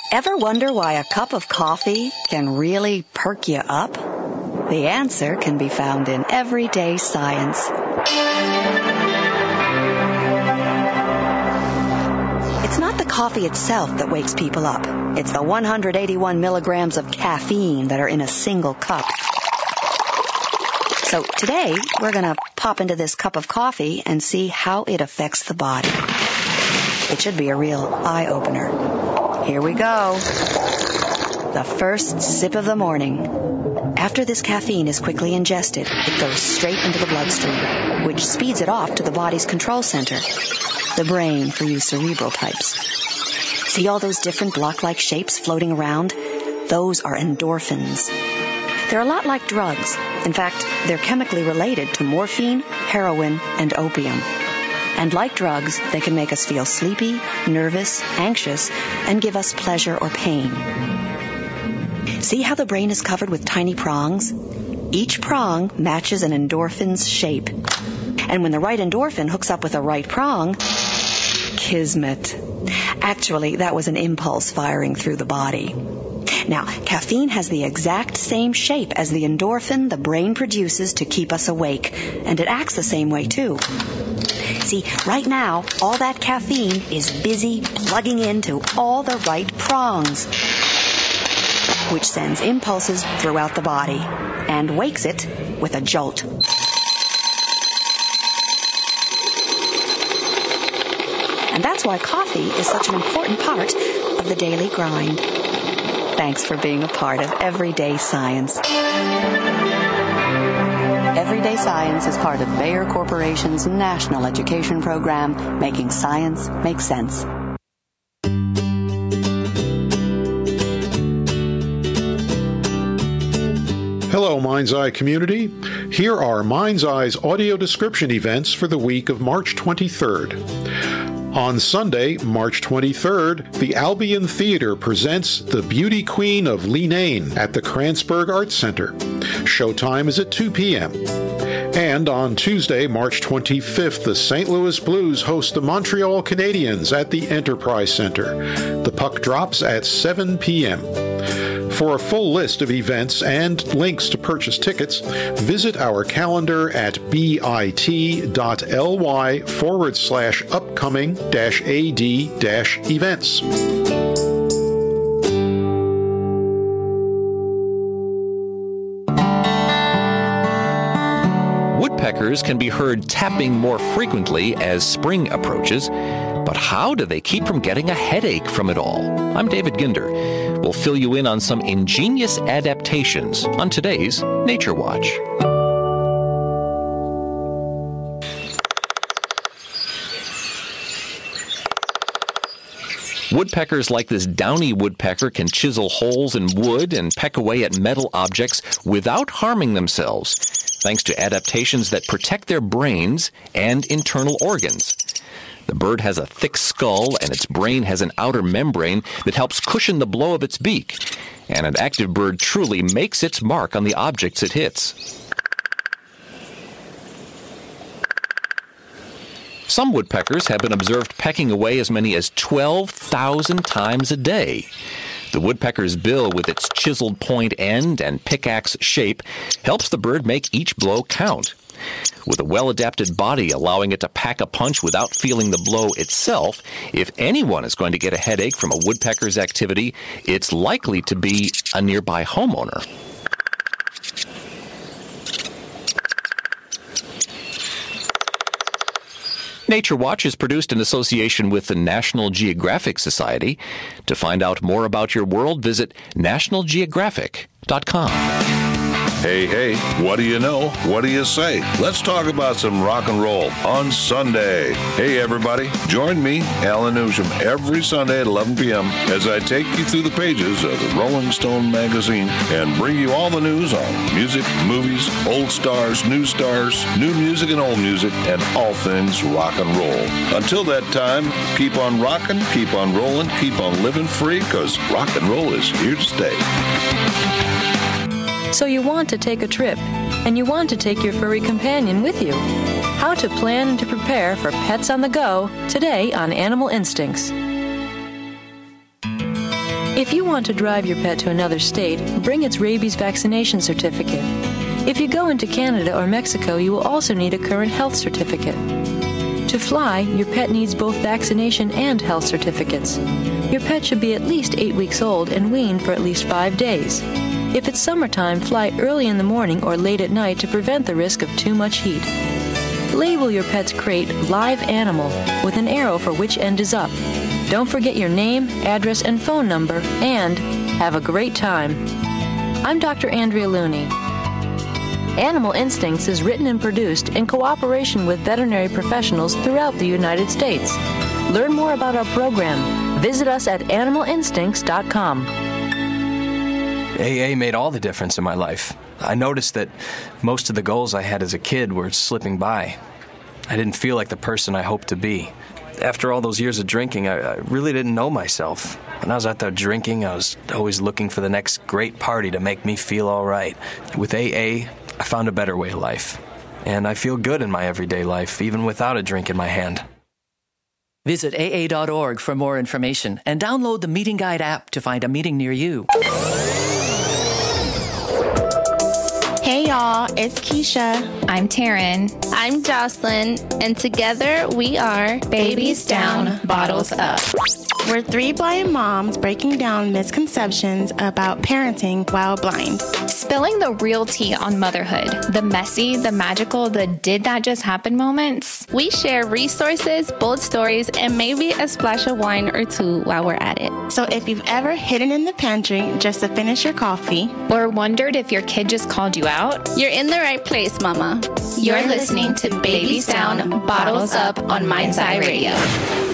Ever wonder why a cup of coffee can really perk you up? The answer can be found in Everyday Science. It's not the coffee itself that wakes people up. It's the 181 milligrams of caffeine that are in a single cup. So today, we're going to pop into this cup of coffee and see how it affects the body. It should be a real eye-opener. Here we go. The first sip of the morning. After this caffeine is quickly ingested, it goes straight into the bloodstream, which speeds it off to the body's control center, the brain for you cerebral types. See all those different block-like shapes floating around? Those are endorphins. They're a lot like drugs. In fact, they're chemically related to morphine, heroin, and opium. And like drugs, they can make us feel sleepy, nervous, anxious, and give us pleasure or pain. See how the brain is covered with tiny prongs? Each prong matches an endorphin's shape. And when the right endorphin hooks up with the right prong, kismet. Actually, that was an impulse firing through the body. Now, caffeine has the exact same shape as the endorphin the brain produces to keep us awake, and it acts the same way, too. See, right now, all that caffeine is busy plugging into all the right prongs, which sends impulses throughout the body and wakes it with a jolt. And that's why coffee is such an important part of the daily grind. Thanks for being a part of Everyday Science. Everyday Science is part of Bayer Corporation's national education program, making science make sense. Hello, Mind's Eye community. Here are Mind's Eye's audio description events for the week of March 23rd. On Sunday, March 23rd, the Albion Theater presents The Beauty Queen of Leenane at the Kranzberg Arts Center. Showtime is at 2 p.m. And on Tuesday, March 25th, the St. Louis Blues host the Montreal Canadiens at the Enterprise Center. The puck drops at 7 p.m. For a full list of events and links to purchase tickets, visit our calendar at bit.ly/upcoming-ad-events. Woodpeckers can be heard tapping more frequently as spring approaches, but how do they keep from getting a headache from it all? I'm David Ginder. We'll fill you in on some ingenious adaptations on today's Nature Watch. Woodpeckers like this downy woodpecker can chisel holes in wood and peck away at metal objects without harming themselves, thanks to adaptations that protect their brains and internal organs. The bird has a thick skull, and its brain has an outer membrane that helps cushion the blow of its beak. And an active bird truly makes its mark on the objects it hits. Some woodpeckers have been observed pecking away as many as 12,000 times a day. The woodpecker's bill, with its chiseled point end and pickaxe shape, helps the bird make each blow count. With a well-adapted body allowing it to pack a punch without feeling the blow itself, if anyone is going to get a headache from a woodpecker's activity, it's likely to be a nearby homeowner. Nature Watch is produced in association with the National Geographic Society. To find out more about your world, visit nationalgeographic.com. Hey, what do you know? What do you say? Let's talk about some rock and roll on Sunday. Hey, everybody, join me, Alan Newsham, every Sunday at 11 p.m. as I take you through the pages of the Rolling Stone magazine and bring you all the news on music, movies, old stars, new music and old music, and all things rock and roll. Until that time, keep on rocking, keep on rolling, keep on living free, because rock and roll is here to stay. So you want to take a trip, and you want to take your furry companion with you. How to plan and to prepare for pets on the go, today on Animal Instincts. If you want to drive your pet to another state, bring its rabies vaccination certificate. If you go into Canada or Mexico, you will also need a current health certificate. To fly, your pet needs both vaccination and health certificates. Your pet should be at least 8 weeks old and weaned for at least 5 days. If it's summertime, fly early in the morning or late at night to prevent the risk of too much heat. Label your pet's crate Live Animal with an arrow for which end is up. Don't forget your name, address, and phone number, and have a great time. I'm Dr. Andrea Looney. Animal Instincts is written and produced in cooperation with veterinary professionals throughout the United States. Learn more about our program. Visit us at animalinstincts.com. AA made all the difference in my life. I noticed that most of the goals I had as a kid were slipping by. I didn't feel like the person I hoped to be. After all those years of drinking, I really didn't know myself. When I was out there drinking, I was always looking for the next great party to make me feel all right. With AA, I found a better way of life. And I feel good in my everyday life, even without a drink in my hand. Visit AA.org for more information and download the Meeting Guide app to find a meeting near you. Hey y'all, it's Keisha. I'm Taryn. I'm Jocelyn, and together we are Babies Down, Bottles Up. We're 3 blind moms breaking down misconceptions about parenting while blind. Spilling the real tea on motherhood, the messy, the magical, the did that just happen moments. We share resources, bold stories, and maybe a splash of wine or two while we're at it. So if you've ever hidden in the pantry just to finish your coffee, or wondered if your kid just called you out, you're in the right place, Mama. You're listening to Babies Down, Bottles Up on Mind's Eye Radio.